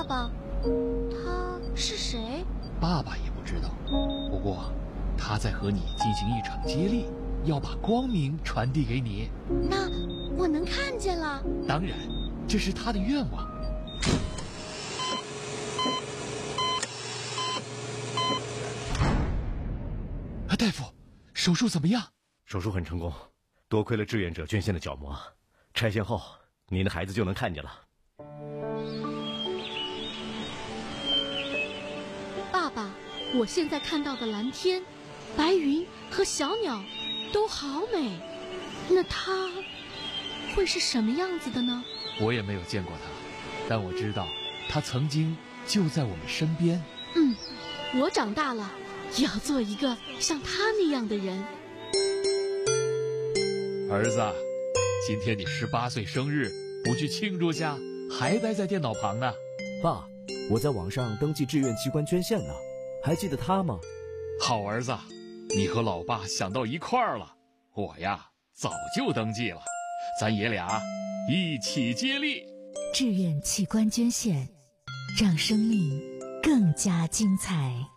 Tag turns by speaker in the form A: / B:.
A: 爸，他是谁？
B: 爸爸也不知道，不过他在和你进行一场接力，要把光明传递给你。
A: 那我能看见了？
B: 当然，这是他的愿望。大夫，手术怎么样？
C: 手术很成功，多亏了志愿者捐献的角膜，拆线后您的孩子就能看见了。
A: 爸爸，我现在看到的蓝天、白云和小鸟都好美，那它会是什么样子的呢？
B: 我也没有见过它，但我知道它曾经就在我们身边。
A: 我长大了也要做一个像他那样的人。
B: 儿子，今天你18岁生日，不去庆祝下，还待在电脑旁呢。
D: 爸，我在网上登记志愿器官捐献呢，还记得他吗？
B: 好儿子，你和老爸想到一块儿了。我呀，早就登记了，咱爷俩一起接力。
E: 志愿器官捐献，让生命更加精彩。